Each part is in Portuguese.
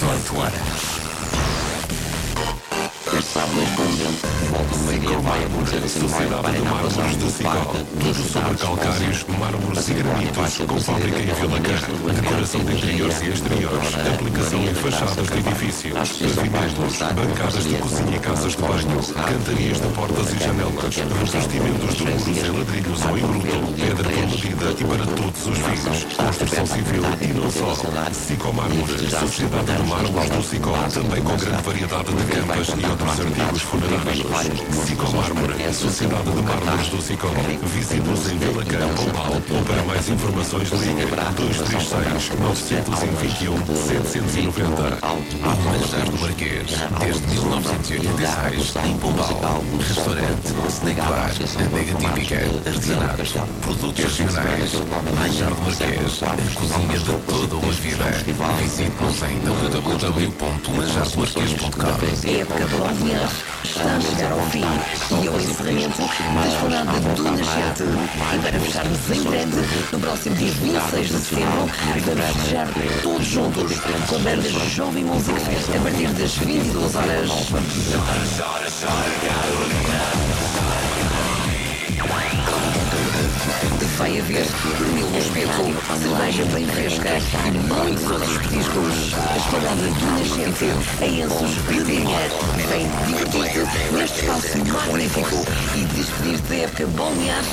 18 horas. Este sábado, neste convento, volta de meio-dia, vai acontecer assim uma Sociedade de Mármores de Sicó. Tudo sobre calcários, mármores e granitos, com fábrica em Vila Carra. Decoração de interiores e exteriores. Aplicação em fachadas de edifícios. Pavimentos, bancadas de cozinha e casas de banho. Cantarias de portas e janelas. Revestimentos de muros em ladrilhos ou em bruto. Pedra por medida e para todos os fins. Construção civil e não só. Sicó Mármores. Sociedade de Mármores do Sicó. Também com grande variedade de camas e outros artigos funerários. Sicó Mármore, Sociedade de Mármores do Sicó. Visite-nos em Vila Carra, Pombal, ou para mais informações ligue 236 921 790. Manjar do Marquês, desde 1986, em Pombal. Restaurante, snack bar, adega típica, artesanato, produtos regionais. Manjar do Marquês, a cozinha de toda uma vida. Visite-nos em www.manjardomarquês.com. Época de Balnear está a chegar ao fim e ao encerramento da jornada do Nascente. E para fecharmos em grande, no próximo dia 26 de setembro, vamos fechar todos juntos com a banda Jovem Music Fest a partir das 22 horas. Vai haver mil no espeto, cerveja bem fresca e muitos outros petiscos. A esplanada do Nascente, em Ensos de Dinha, vem divertir-te neste espaço magnífico e despedir-te da época Balnear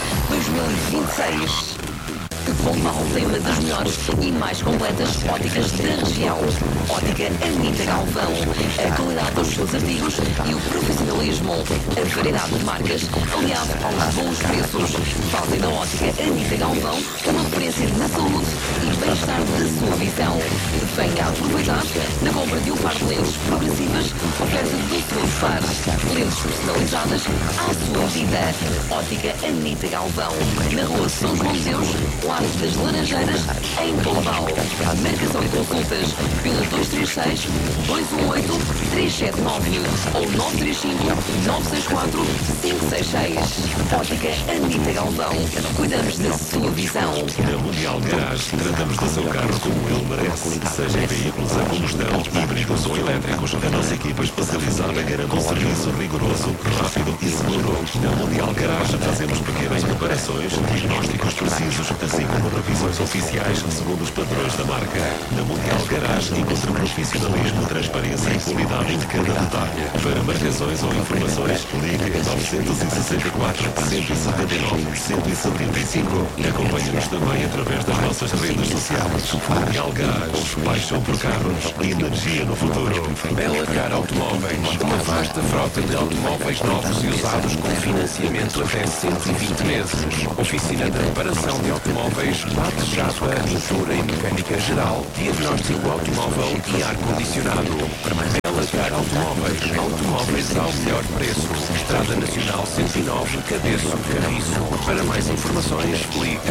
2026. Pombal tem uma das melhores e mais completas óticas da região. Ótica Anitta Galvão. A qualidade dos seus artigos e o profissionalismo. A variedade de marcas, aliado aos bons preços, fazem da Ótica Anitta Galvão uma referência na saúde e bem-estar da sua visão. Venha aproveitar na compra de um par de lentes progressivas, oferta do seu par. Lentes personalizadas à sua medida. Ótica Anitta Galvão. Na rua São João de Deus, Largo das Laranjeiras, em Pombal. Marcação e consultas pela 236 218 379 ou 935 964 566. Ótica Anitta Galvão. Cuidamos da sua visão. Na Mundial Garage, tratamos do seu carro como ele merece. Seja em veículos a combustão, híbridos ou elétricos, a nossa equipa especializada garante um serviço rigoroso, rápido e seguro. Na Mundial Garage fazemos pequenas reparações, diagnósticos precisos, assim como revisões oficiais segundo os padrões da marca. Na Mundial Garage encontra profissionalismo, transparência e qualidade em cada detalhe. Para marcações ou informações, ligue 964 179 175. Acompanhe-nos também através das nossas redes sociais. Mundial Garage, paixão por carros, energia no futuro. Bela Car Automóveis, uma vasta frota de automóveis novos e usados com financiamento até 120 meses. Oficina de reparação de automóveis, bate chapa, pintura e mecânica geral, diagnóstico automóvel e ar-condicionado. Bela Car Automóveis, automóveis ao melhor preço. Estrada Nacional 109, Cabeço, Carriço. Para mais informações, ligue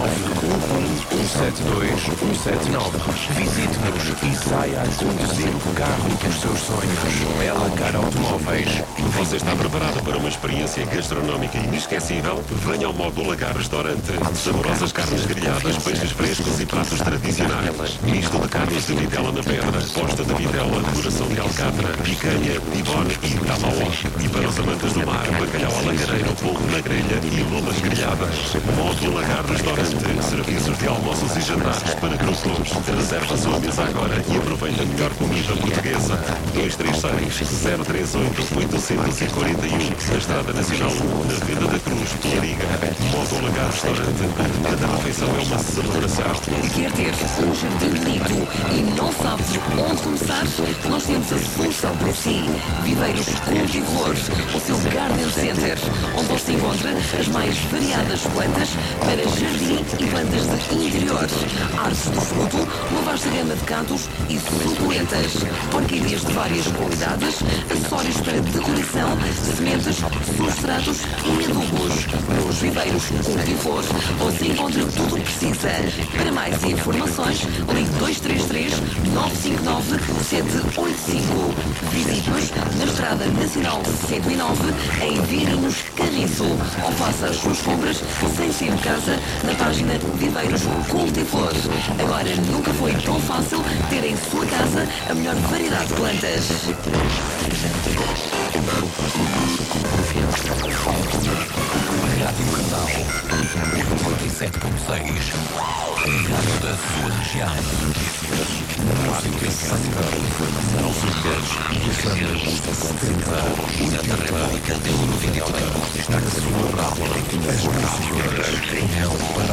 911 172 179. Visite-nos e saia a conduzir o carro dos seus sonhos. Bela Car Automóveis. Você está preparado para uma experiência gastronómica inesquecível? Venha ao Módulo Lagar Restaurante. Saborosas carnes grelhadas, peixes frescos e pratos tradicionais. Misto de carnes de vitela na pedra, posta de vitela, coração de alcatra, picanha, tibone e tamauá. E para os amantes do mar, bacalhau à lagareira, polvo na grelha e lomas grelhadas. Módulo Lagar Restaurante. Serviços de almoços e jantares para grupos. Reserva a sua mesa agora e aproveita a melhor comida portuguesa. 236 038 841. Na Estrada Nacional 1, na Venda da Cruz, Lariga. Módulo Lagar Restaurante. Cada refeição é uma celebração. Quer ter um jardim bonito e não sabes onde começar? Nós temos a solução para si. Viveiros Cultivor, o seu Garden Center, onde você encontra as mais variadas plantas para jardim e plantas de interior. Árvores de fruto, uma vasta gama de cantos e suculentas. Orquídeas de várias qualidades, acessórios para decoração, sementes, substratos e adubos. Nos Viveiros Cultivor, você encontra tudo o que precisa. Para mais informações, ligue 233 959 785 Sul. Visite-nos na Estrada Nacional 109, em Vieirinhos, Carriço. Ou faça as suas compras sem sair de casa na página Viveiros Cultiflores. Agora nunca foi tão fácil ter em sua casa a melhor variedade de plantas. Rádio Candal 87.6. Rádio da sua região. Rádio Informação. Da República de Uruguai. Destaque sua rádio.